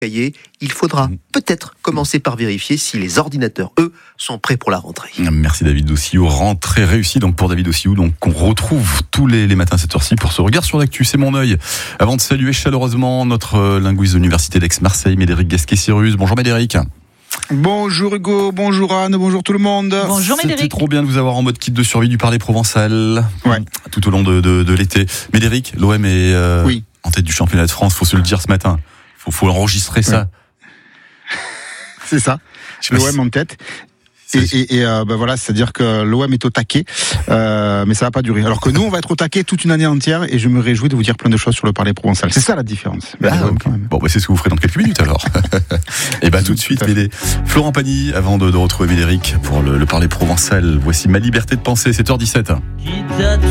il faudra peut-être commencer par vérifier si les ordinateurs, eux, sont prêts pour la rentrée. Merci David Dossiou. Rentrée réussie donc pour David Dossiou. Donc on retrouve tous les matins à cette heure-ci pour ce regard sur l'actu. C'est mon œil. Avant de saluer chaleureusement notre linguiste de l'Université d'Aix-Marseille, Médéric Guesquet-Cyrus. Bonjour Médéric. Bonjour Hugo, bonjour Anne, bonjour tout le monde. Bonjour Médéric. C'était trop bien de vous avoir en mode kit de survie du parler provençal. Ouais. Tout au long de l'été. Médéric, l'OM est en tête du championnat de France, faut se le dire ce matin. Faut enregistrer ça. C'est ça. L'OM en tête. Et voilà, c'est-à-dire que l'OM est au taquet, mais ça va pas durer. Alors que nous, on va être au taquet toute une année entière, et je me réjouis de vous dire plein de choses sur le parler provençal. C'est ça la différence. Okay. Bon, c'est ce que vous ferez dans quelques minutes alors. Et tout de suite, Florent Pagny, avant de retrouver Médéric pour le parler provençal. Voici Ma liberté de penser, 7h17.